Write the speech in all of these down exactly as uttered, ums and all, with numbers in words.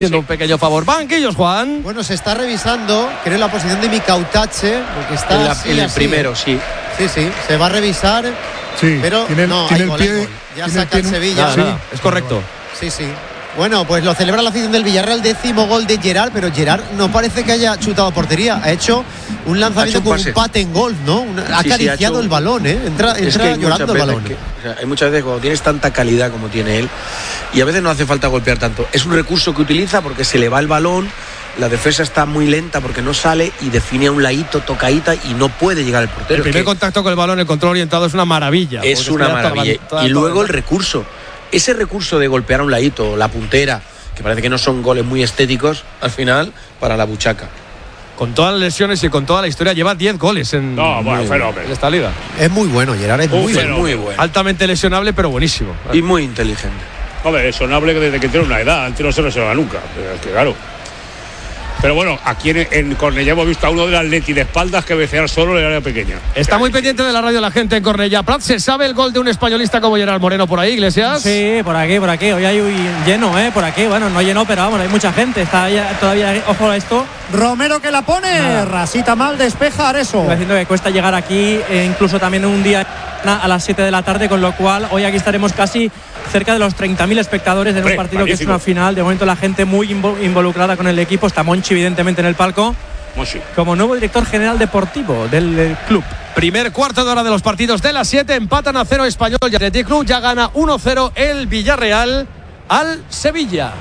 Haciendo un pequeño favor. Banquillos, Juan. Bueno, se está revisando, creo, la posición de Mikautache, porque está en, la, así, en el así. primero, sí. Sí, sí, se va a revisar, sí, pero tiene el, no, tiene hay el gol, pie, hay gol. Ya tiene saca el, el pie, Sevilla. Nada, Sí. nada, es correcto. Sí, sí. Bueno, pues lo celebra la afición del Villarreal, décimo gol de Gerard, pero Gerard no parece que haya chutado portería. Ha hecho un lanzamiento un con pase. un pate en gol, ¿no? Una, Sí, ha acariciado sí, ha hecho el balón, ¿eh? Entra, Es entra que hay llorando muchas el veces balón. que- o sea, hay muchas veces cuando tienes tanta calidad como tiene él, y a veces no hace falta golpear tanto. Es un recurso que utiliza porque se le va el balón, la defensa está muy lenta porque no sale y define a un ladito, tocadita y no puede llegar al portero. El primer Es que contacto con el balón, el control orientado es una maravilla. es porque una que ya está maravilla. toda- Y toda- luego el recurso. Ese recurso de golpear a un ladito, la puntera, que parece que no son goles muy estéticos, al final, para la buchaca. Con todas las lesiones y con toda la historia, lleva diez goles en, No, bueno, en fenómeno. esta liga. Es muy bueno, Gerard, es Un muy Es bueno. muy bueno. Altamente lesionable, pero buenísimo. Y muy inteligente. Hombre, es sonable desde que tiene una edad, antes no se lesiona nunca, pero es que claro. Pero bueno, aquí en, en Cornellá hemos visto a uno del Atleti de espaldas que becear solo en el área pequeña. Está muy pendiente de la radio la gente en Cornellá. Prat, ¿se sabe el gol de un españolista como Gerard Moreno por ahí, Iglesias? Sí, por aquí, por aquí. Hoy hay un lleno, ¿eh? Por aquí. Bueno, no lleno, pero vamos, hay mucha gente. Está ya, todavía, ojo a esto. Romero que la pone, Nada. rasita mal, despeja Areso. Estoy diciendo que cuesta llegar aquí, eh, incluso también un día a las siete de la tarde, con lo cual hoy aquí estaremos casi cerca de los treinta mil espectadores en Hombre, un partido que es magnífico. una final. De momento la gente muy invo- involucrada con el equipo. Está Monchi, evidentemente, en el palco, Moshi. como nuevo director general deportivo del eh, club. Primer cuarto de hora de los partidos de las siete. Empatan a cero Español y Athletic Club. Ya gana uno cero el Villarreal al Sevilla.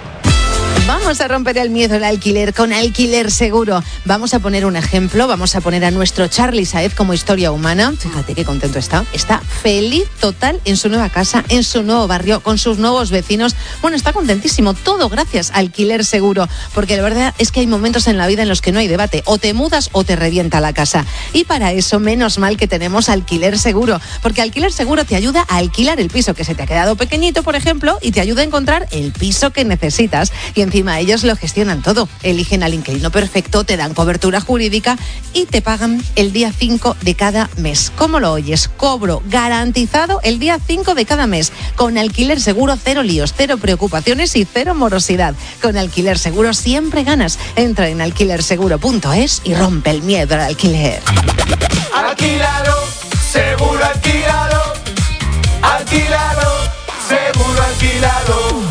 Vamos a romper el miedo al alquiler con Alquiler Seguro. Vamos a poner un ejemplo, vamos a poner a nuestro Charly Saez como historia humana. Fíjate qué contento está. Está feliz total en su nueva casa, en su nuevo barrio, con sus nuevos vecinos. Bueno, está contentísimo. Todo gracias a Alquiler Seguro. Porque la verdad es que hay momentos en la vida en los que no hay debate. O te mudas o te revienta la casa. Y para eso, menos mal que tenemos Alquiler Seguro. Porque Alquiler Seguro te ayuda a alquilar el piso que se te ha quedado pequeñito, por ejemplo, y te ayuda a encontrar el piso que necesitas. Y encima ellos lo gestionan todo. Eligen al inquilino perfecto, te dan cobertura jurídica y te pagan el día cinco de cada mes. ¿Cómo lo oyes? Cobro garantizado el día cinco de cada mes. Con Alquiler Seguro, cero líos, cero preocupaciones y cero morosidad. Con Alquiler Seguro siempre ganas. Entra en alquiler seguro punto es y rompe el miedo al alquiler. Alquilado, seguro alquilado. Alquilado, seguro alquilado.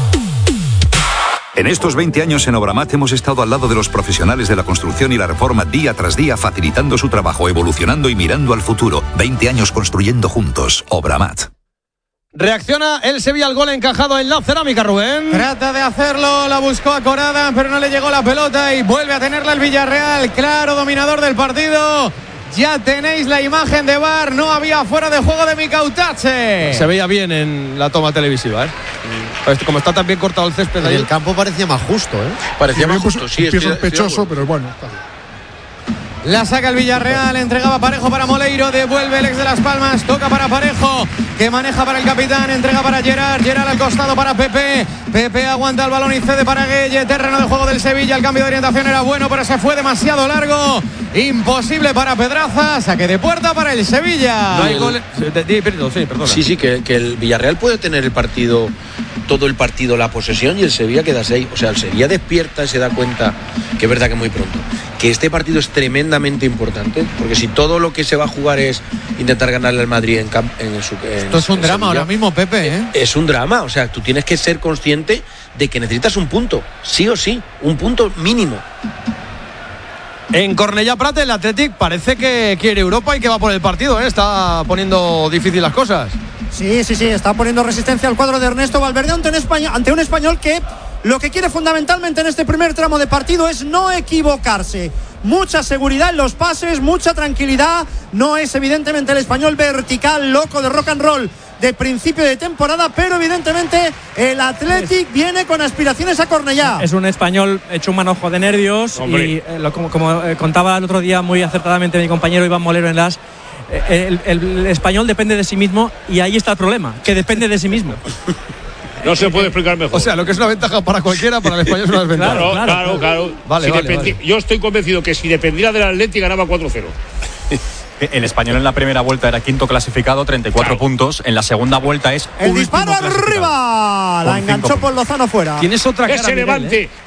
En estos veinte años en Obramat hemos estado al lado de los profesionales de la construcción y la reforma día tras día, facilitando su trabajo, evolucionando y mirando al futuro. veinte años construyendo juntos. Obramat. Reacciona el Sevilla al gol encajado en la cerámica, Rubén. Trata de hacerlo, la buscó a Corada, pero no le llegó la pelota y vuelve a tenerla el Villarreal, claro dominador del partido. Ya tenéis la imagen de V A R, no había fuera de juego de Mikautache. Se veía bien en la toma televisiva, ¿eh? Pues como está tan bien cortado el césped En ahí. el campo parecía más justo, ¿eh? Parecía Sí, más pues, justo, sí. un pie estoy- estoy de sospechoso, acuerdo. pero bueno. está bien. La saca el Villarreal, entregaba Parejo para Moleiro, devuelve el ex de Las Palmas, toca para Parejo, que maneja para el capitán, entrega para Gerard, Gerard al costado para Pepe, Pepe aguanta el balón y cede para Gueye, terreno de juego del Sevilla, el cambio de orientación era bueno, pero se fue demasiado largo, imposible para Pedraza, saque de puerta para el Sevilla. No hay goles. De- de- perdón, sí, perdona. Sí, sí, que, que el Villarreal puede tener el partido, todo el partido, la posesión, y el Sevilla queda seis. O sea, el Sevilla despierta y se da cuenta, que es verdad que muy pronto, que este partido es tremendamente importante, porque si todo lo que se va a jugar es intentar ganarle al Madrid en, camp, en su en, Esto es un en drama Sevilla, ahora mismo, Pepe, ¿eh? Es un drama, o sea, tú tienes que ser consciente de que necesitas un punto, sí o sí, un punto mínimo. En Cornellá Prat, el Athletic parece que quiere Europa y que va por el partido, ¿eh? Está poniendo difícil las cosas. Sí, sí, sí, está poniendo resistencia al cuadro de Ernesto Valverde ante un español, ante un español que lo que quiere fundamentalmente en este primer tramo de partido es no equivocarse. Mucha seguridad en los pases, mucha tranquilidad. No es evidentemente el español vertical, loco de rock and roll de principio de temporada, pero evidentemente el Athletic viene con aspiraciones a Cornellá. Es un español hecho un manojo de nervios. Hombre. Y eh, lo- como, como, eh, contaba el otro día muy acertadamente mi compañero Iván Molero en las eh, el, el español depende de sí mismo y ahí está el problema, que depende de sí mismo. No se puede explicar mejor. O sea, lo que es una ventaja para cualquiera, para el español es una desventaja. Claro, claro, claro, claro. Vale, Si vale, dependi- vale. Yo estoy convencido que si dependiera del Atleti ganaba cuatro cero. El Español en la primera vuelta era quinto clasificado, treinta y cuatro claro. puntos. En la segunda vuelta es el disparo arriba. La enganchó por Lozano fuera. Tienes otra cara, ese Miguel, levante. ¿eh?